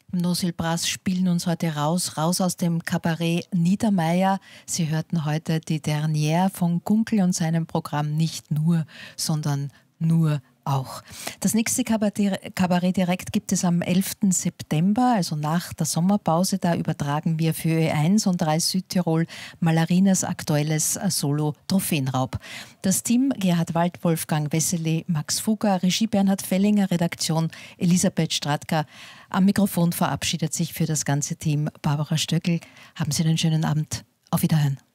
Nosil Brass spielen uns heute raus aus dem Kabarett Niedermeyer. Sie hörten heute die Dernière von Gunkel und seinem Programm Nicht nur, sondern nur auch. Das nächste Kabarett direkt gibt es am 11. September, also nach der Sommerpause. Da übertragen wir für Ö1 und 3 Südtirol Malarinas aktuelles Solo Trophäenraub. Das Team: Gerhard Wald, Wolfgang Wessely, Max Fugger, Regie Bernhard Fellinger, Redaktion Elisabeth Stratka. Am Mikrofon verabschiedet sich für das ganze Team Barbara Stöckl. Haben Sie einen schönen Abend. Auf Wiederhören.